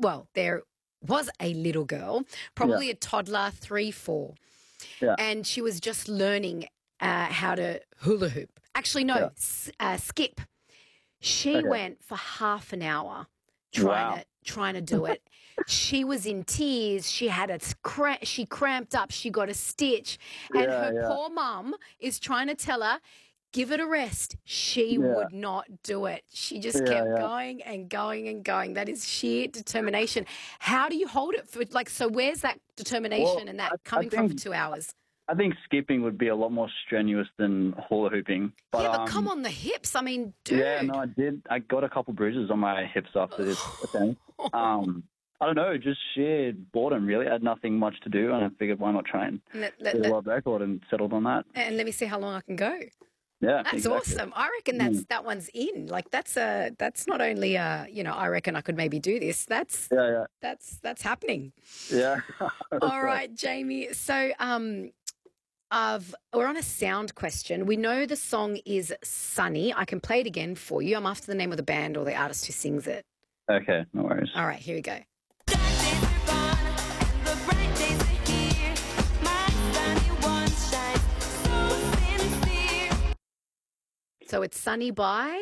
well, there was a little girl, probably a toddler, 3, 4, and she was just learning how to hula hoop. Actually, no, skip. She went for half an hour trying to do it. She was in tears. She had she cramped up. She got a stitch, and her poor mum is trying to tell her, give it a rest. She would not do it. She just kept going and going and going. That is sheer determination. How do you hold it for so where's that determination and that coming from for 2 hours? I think skipping would be a lot more strenuous than hula hooping. But come on the hips. I mean, dude. Yeah, no, I did. I got a couple bruises on my hips after this attempt. I don't know, just sheer boredom, really. I had nothing much to do, and I figured, why not try and get a world record, and settled on that. And let me see how long I can go. Yeah, that's awesome. I reckon that one's in. That's not only I reckon I could maybe do this. That's happening. Yeah. All right, Jamie. So we're on a sound question. We know the song is Sunny. I can play it again for you. I'm after the name of the band or the artist who sings it. Okay, no worries. All right, here we go. So it's Sunny by?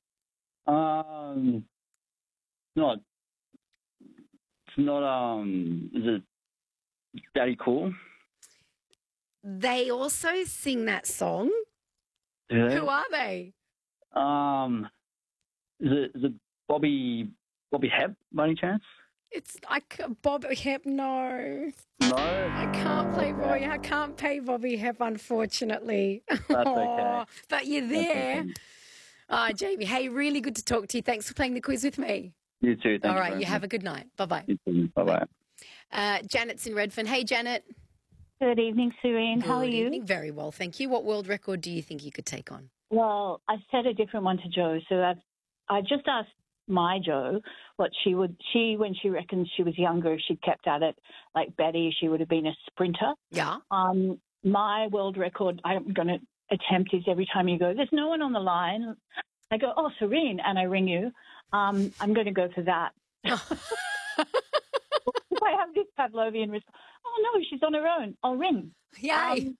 It's not, is it Daddy Cool? They also sing that song. Yeah. Who are they? Is it Bobby Hebb by any chance? It's Bobby Hebb. No, I can't play Bobby. I can't pay Bobby Hebb, unfortunately. That's okay. But you're there. Jamie, hey, really good to talk to you. Thanks for playing the quiz with me. You too. All right, you have a good night. Bye-bye. You too. Bye-bye. Janet's in Redfern. Hey, Janet. Good evening, Sureen. How are you? Good evening. Very well, thank you. What world record do you think you could take on? Well, I said a different one to Joe, so I just asked my Joe what when she reckons she was younger, if she'd kept at it like Betty, she would have been a sprinter. Yeah. My world record I'm going to attempt is every time you go, there's no one on the line, I go, oh, Sureen, and I ring you. I'm going to go for that. If I have this Pavlovian response, oh, no, she's on her own, I'll ring. Yay.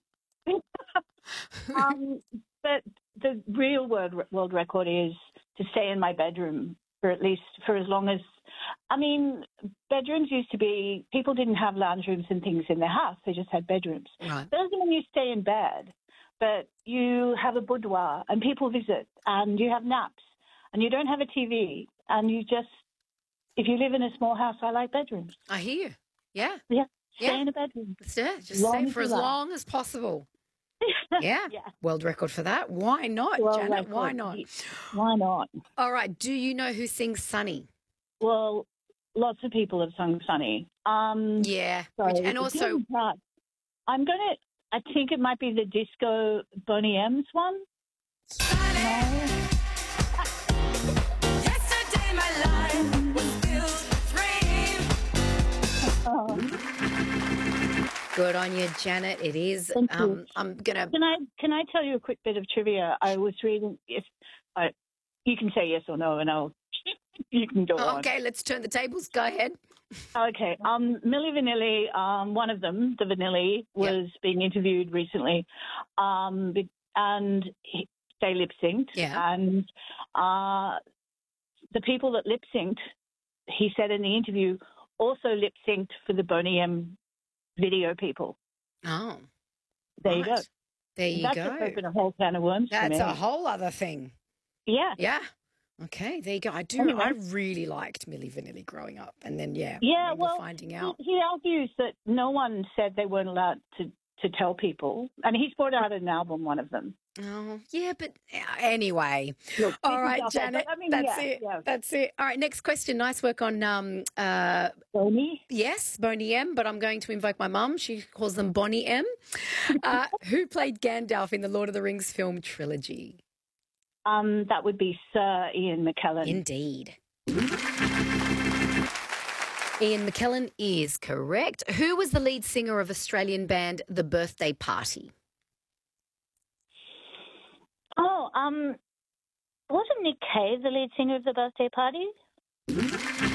But the real world record is to stay in my bedroom for as long as, bedrooms used to be, people didn't have lounge rooms and things in their house. They just had bedrooms. Right. That doesn't mean you stay in bed, but you have a boudoir and people visit and you have naps and you don't have a TV and if you live in a small house, I like bedrooms. I hear you. Yeah. Yeah. Stay in a bedroom. Yeah, just stay for as long as possible. Yeah. World record for that. Why not, Janet? Why not? Why not? All right. Do you know who sings Sunny? Well, lots of people have sung Sunny. Yeah. And also, I think it might be the disco Boney M's one. Yesterday my life was filled with dreams. Good on you, Janet. It is. Thank you. I'm gonna. Can I tell you a quick bit of trivia? I was reading. You can say yes or no, and you can go on. Okay, let's turn the tables. Go ahead. Okay. Milli Vanilli, one of them, the Vanilli, was being interviewed recently, and they lip synced. Yeah. And the people that lip synced, he said in the interview, also lip synced for the Boney M video people. Oh. There you go. There you That's go. That's opened a whole can of worms. That's for me. a whole other thing. Yeah. Yeah. Okay, there you go. I really liked Milli Vanilli growing up, and then finding out. He argues that no one said they weren't allowed to tell people, and he's brought out an album, one of them. Oh, yeah, but anyway. Look, all right, Janet, that's it. Yeah. That's it. All right, next question. Nice work on Boney? Yes, Boney M, but I'm going to invoke my mum. She calls them Bonnie M. Who played Gandalf in the Lord of the Rings film trilogy? That would be Sir Ian McKellen. Indeed. Ian McKellen is correct. Who was the lead singer of Australian band The Birthday Party? Oh, wasn't Nick Cave the lead singer of The Birthday Party?